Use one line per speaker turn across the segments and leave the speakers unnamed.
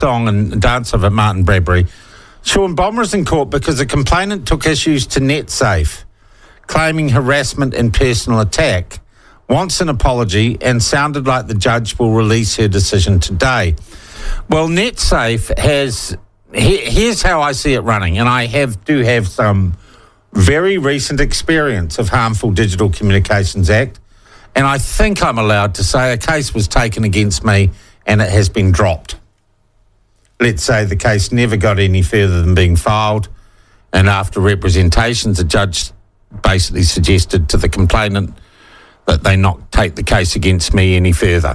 song and dance of Martin Bradbury. Sean Bomber is in court because the complainant took issues to NetSafe, claiming harassment and personal attack, wants an apology, and sounded like the judge will release her decision today. Well, NetSafe has... Here's how I see it running, and I do have some very recent experience of Harmful Digital Communications Act, and I think I'm allowed to say a case was taken against me and it has been dropped. Let's say the case never got any further than being filed, and after representations, the judge basically suggested to the complainant that they not take the case against me any further.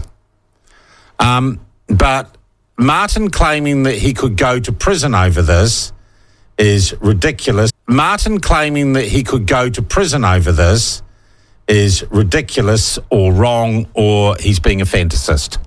But Martin claiming that he could go to prison over this is ridiculous. Martin claiming that he could go to prison over this is ridiculous or wrong, or he's being a fantasist.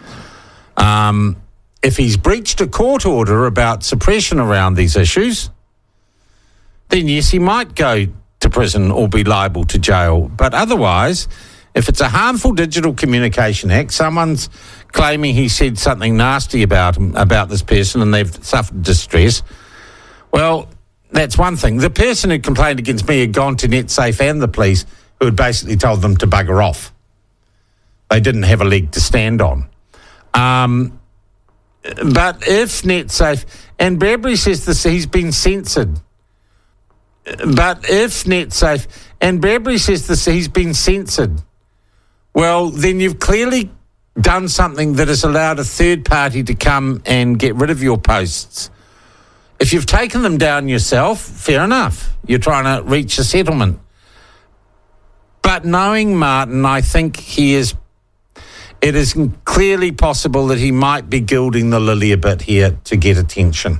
If he's breached a court order about suppression around these issues, then yes, he might go to prison or be liable to jail. But otherwise, if it's a Harmful Digital Communication Act, someone's claiming he said something nasty about him, about this person, and they've suffered distress, well, that's one thing. The person who complained against me had gone to NetSafe and the police, who had basically told them to bugger off. They didn't have a leg to stand on. But if NetSafe, and Bradbury says this, he's been censored. But if NetSafe, and Bradbury says this, he's been censored. Well, then you've clearly done something that has allowed a third party to come and get rid of your posts. If you've taken them down yourself, fair enough. You're trying to reach a settlement. But knowing Martin, I think it is clearly possible that he might be gilding the lily a bit here to get attention.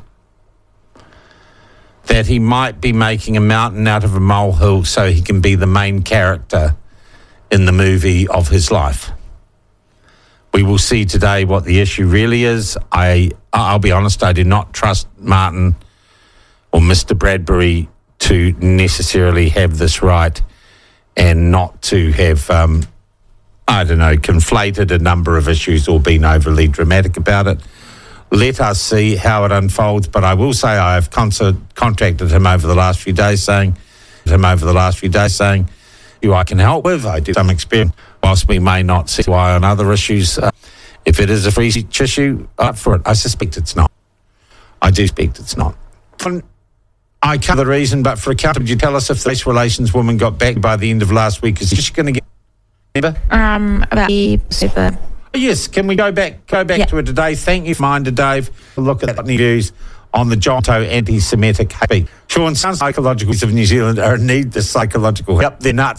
That he might be making a mountain out of a molehill so he can be the main character in the movie of his life. We will see today what the issue really is. I'll be honest, I do not trust Martin or Mr. Bradbury to necessarily have this right and not to have, conflated a number of issues or been overly dramatic about it. Let us see how it unfolds, but I will say I have contacted him over the last few days saying, who I can help with. I do some experience, whilst we may not see why on other issues. If it is a free speech issue, up for it. I suspect it's not. I do suspect it's not. I can't the reason, but for account, would you tell us if the race relations woman got back by the end of last week? Is she going to get...
About the super...
Yes, can we go back to it today? Thank you for Minder Dave. Look at that news on the John Doe anti-Semitic hate. Sean, some psychological of New Zealand are in need of psychological help. They're nuts.